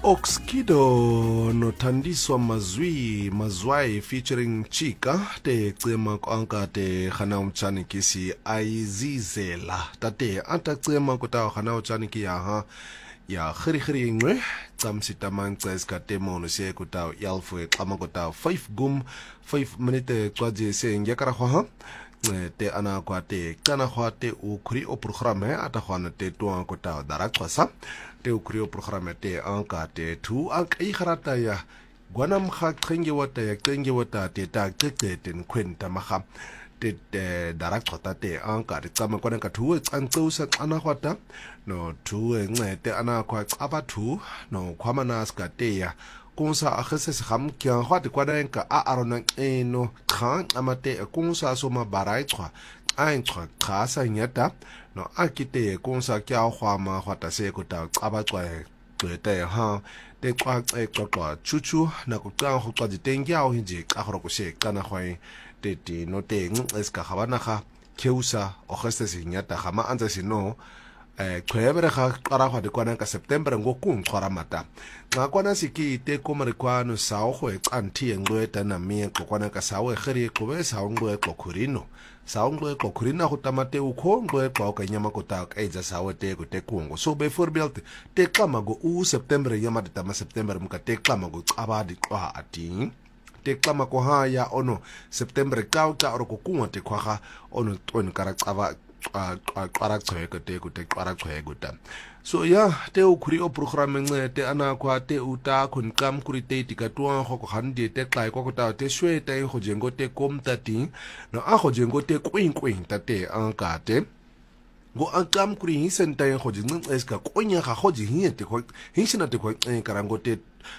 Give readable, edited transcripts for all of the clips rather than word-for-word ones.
Oxkido nothandiswa mazwai featuring Chika te cema kwanka te khana umchani kisi aizizela tate anta cema kota khana umchani ki ya khiri ngwe tsamsita mangca eskate mono se kota yalfu xama kota 5 gum 5 minute kwaje se ngakara khwa te ana kwa te kana khwa te ukuri o programme ata khwana te tuang kota daraxhosa te ukuri o programme te anka te tu anka ikharata ya gwanam kha qenge wata ya qenge wata te ta qeqete nkwenta maga te daraxhota te anka re tsama kwana ka thu tsantseusa xana khwata no thu ncete ana kwa xaba thu no khwamana ska te ya kunsa akhese kham kya khwati kwana enka a arona eno khan amate kunsa so mabarai chwa ainchwa khasa nyata no akite kunsa kya khwama khwata se kuta xaba chwa te ha te kwa xwa chuchu na ku xa go xa ditengya o hinje ka go se kana khwai te ti no te eska khabana kha keusa o khese sinyata khama anza sino khwebere ga qara ga dikwana ka September ngokung tshwara mata xa kwana siki te komarikwano sawo go exanthi engcweta na mi xokwana ka sawo egeri xobe sawo ngwe xokhurino sawo ngwe xokhurina go tamate ukho ngwe xa ka nyama kota ka eja sawo te go te kungo so be voorbeeld te xama go u September yama de tama September muka te xama go xaba di xwa ating te xama ko ha ya ono September ka ro ko kunwa te khwaga ono ton kara xaba qara chweko te ku te qara chweko ta so ya te ukuri o programme ncete ana kwa te uta khunqam kuri te tikatwa go khandi te xai ko ta te shweta go jengo te komtati no a go jengo te kwinkwin ta te ankate go ankam kuri hisenta go jinga eska konya ga go jingete go hisina te go karango te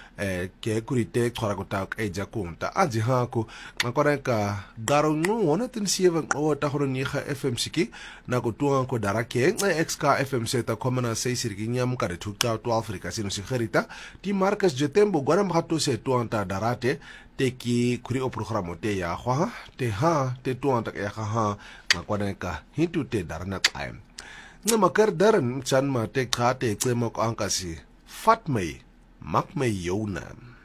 ke kuri te khora ko ta eja kunta aji ha ko ngakora ka daro no wona tin sieva o ta horo ni kha FM siki na ko tuang ko darake XK FM seta komana sei sirginya mu kare thuka 12 Afrika sino si kherita ti marcas jetembo gwana mhato se tuang ta darate te ki kuri o programo te ya khwa te ha te tuang ta ya ha ngakora ka hintu te darna time ngamakar daran chan ma te kha te tsema ko ankasi fatmei Mak me Yona.